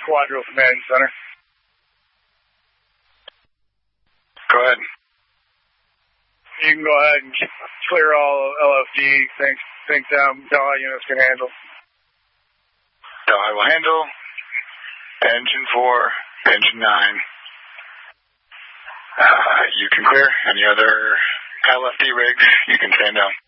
Quadro Command Center. Go ahead. You can go ahead and clear all LFD. Think Delhi units can handle. Delhi will handle. Engine 4, Engine 9. You can clear. Any other LFD rigs, you can stand down.